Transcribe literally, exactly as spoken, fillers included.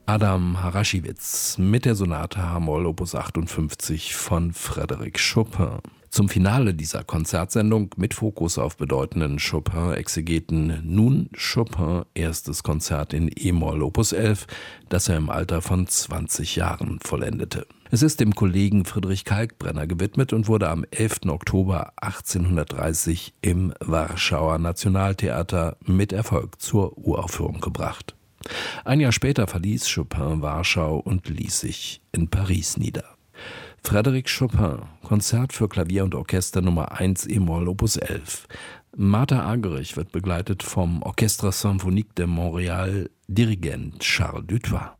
Adam Haraschewitz mit der Sonate H-Moll Opus achtundfünfzig von Frédéric Chopin. Zum Finale dieser Konzertsendung mit Fokus auf bedeutenden Chopin-Exegeten nun Chopin erstes Konzert in E-Moll Opus elf, das er im Alter von zwanzig Jahren vollendete. Es ist dem Kollegen Friedrich Kalkbrenner gewidmet und wurde am elften Oktober achtzehnhundertdreißig im Warschauer Nationaltheater mit Erfolg zur Uraufführung gebracht. Ein Jahr später verließ Chopin Warschau und ließ sich in Paris nieder. Frédéric Chopin, Konzert für Klavier und Orchester Nummer eins E-Moll Opus elf. Martha Argerich wird begleitet vom Orchestre Symphonique de Montréal, Dirigent Charles Dutoit.